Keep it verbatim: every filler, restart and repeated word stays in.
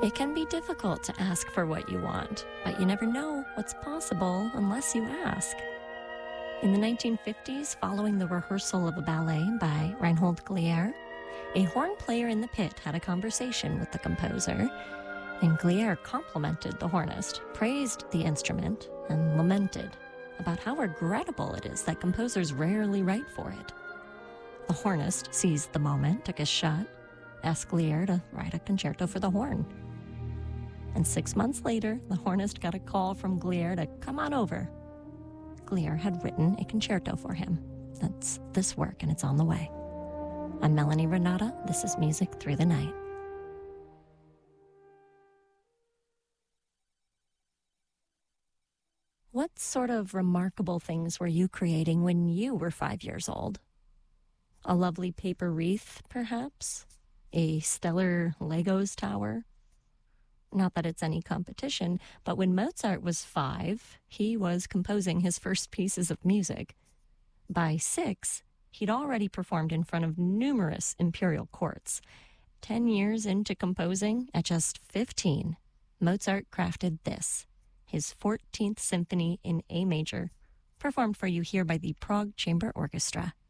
It can be difficult to ask for what you want, but you never know what's possible unless you ask. In the nineteen fifties, following the rehearsal of a ballet by Reinhold Glier, a horn player in the pit had a conversation with the composer, and Glier complimented the hornist, praised the instrument, and lamented about how regrettable it is that composers rarely write for it. The hornist seized the moment, took a shot, asked Glier to write a concerto for the horn. And six months later, the hornist got a call from Glier to come on over. Glier had written a concerto for him. That's this work, and it's on the way. I'm Melanie Renata. This is Music Through the Night. What sort of remarkable things were you creating when you were five years old? A lovely paper wreath, perhaps? A stellar Legos tower? Not that it's any competition, but when Mozart was five, he was composing his first pieces of music. By six, he'd already performed in front of numerous imperial courts. Ten years into composing, at just fifteen, Mozart crafted this, his fourteenth Symphony in A major, performed for you here by the Prague Chamber Orchestra.